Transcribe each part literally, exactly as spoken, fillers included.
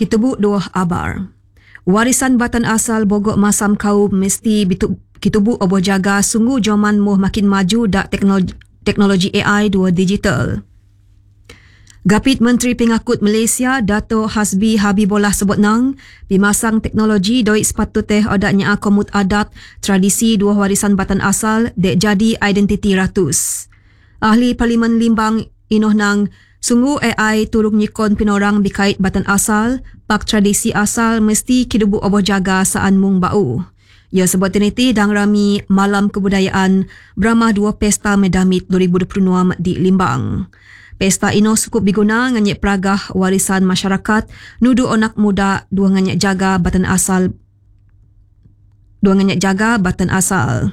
Kitubu dua abar. Warisan batan asal Bogor Masam Kaum mesti bitu, kitubu oboh jaga sungguh zaman moh makin maju dak teknologi, teknologi A I dua digital. Gapit Menteri Pengakut Malaysia Dato' Hasbi Habibullah sebut nang pimasang teknologi doi sepatutnya odaknya komut adat tradisi dua warisan batan asal dek jadi identiti ratus. Ahli Parlimen Limbang inoh nang sungguh A I turung nyikon pinorang bikait batan asal, pak tradisi asal mesti kidubu oboh jaga saan mung bau. Ia sebut tiniti dang rami Malam Kebudayaan beramah dua pesta Medamit dua ribu dua puluh enam di Limbang. Pesta ino cukup diguna nganyek peragah warisan masyarakat nudu onak muda dua nganyek jaga batan asal dua nganyek jaga batan asal.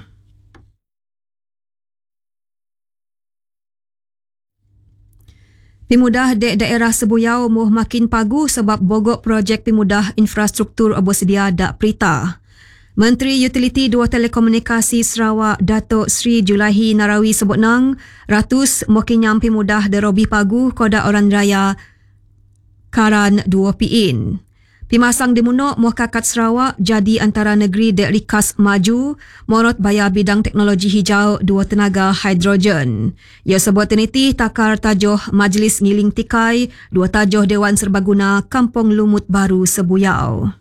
Pimudah dek daerah Sebuyau moh makin pagu sebab bogok projek pimudah infrastruktur oboh sedia dak perita. Menteri Utiliti Dua Telekomunikasi Sarawak Dato' Sri Julaihi Narawi sebut nang ratus mokin nyampi mudah derobi pagu koda orang raya Karan dua Piin. Pimasang dimunok moh kakat Sarawak jadi antara negeri dek rikas maju morot bayar bidang teknologi hijau dua tenaga hidrogen. Ia sebut teniti takar tajuh Majlis Ngiling Tikai dua tajuh Dewan Serbaguna Kampung Lumut Baru Sebuyau.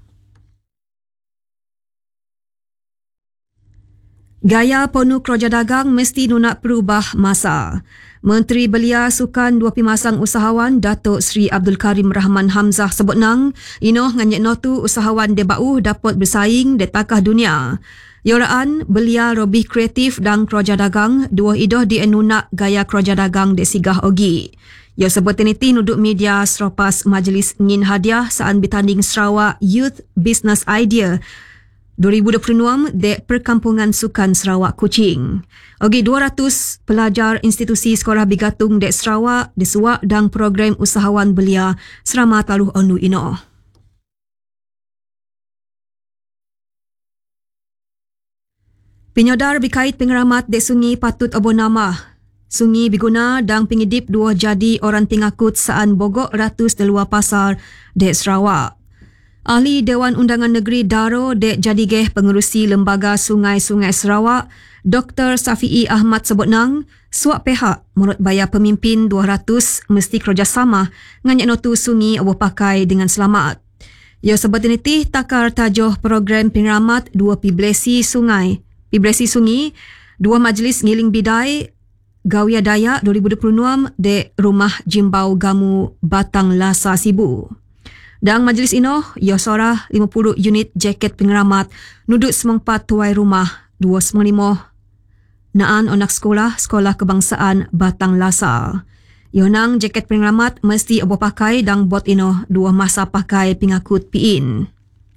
Gaya penuh keroja dagang mesti nunak perubah masa. Menteri Belia Sukan Dua Pimasang Usahawan Dato' Sri Abdul Karim Rahman Hamzah sebut nang inoh nganyek notu usahawan debau dapat bersaing di takah dunia. Yoraan belia robih kreatif dan keroja dagang dua idoh di nunak gaya keroja dagang di sigah ogi. Ia sebut tiniti nuduk media seropas Majlis Ngin Hadiah saan bertanding Sarawak Youth Business Idea dua ribu dua puluh enam dek Perkampungan Sukan Sarawak Kuching. Ogi dua ratus pelajar institusi sekolah bigatung dek Sarawak disuak dan program usahawan belia serama taluh onu ino. Penyodar bikait pengeramat dek sungi patut oboh nama. Sungi biguna dan pengidip dua jadi orang pengakut saan bogok ratus di luar pasar dek Sarawak. Ahli Dewan Undangan Negeri Daro dek jadigeh pengerusi Lembaga Sungai-Sungai Sarawak, Doktor Safi'i Ahmad sebut nang, suak pihak menurut bayar pemimpin dua ratus mesti kerjasama nganyek notu sungi oboh pakai dengan selamat. Ia sebut tiniti takar tajuh program pengeramat dua piblesi sungai, piblesi sungi, dua majlis ngiling bidai, Gawia Dayak dua ribu dua puluh enam dek Rumah Jimbau Gamu Batang Lasa Sibu. Dan majlis ino, ia sorah lima puluh unit jaket pengeramat nuduk semangpat tuai rumah dua sembilan lima naan onak sekolah, sekolah kebangsaan Batang Lasa. Ia nang jaket pengeramat mesti oboh pakai dan bot ino dua masa pakai pengakut piin.